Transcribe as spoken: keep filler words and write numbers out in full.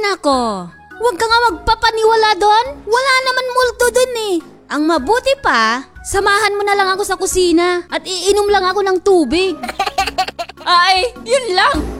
nako, huwag ka nga magpapaniwala doon. Wala naman multo doon eh. Ang mabuti pa, samahan mo na lang ako sa kusina at iinom lang ako ng tubig. Ay, yun lang.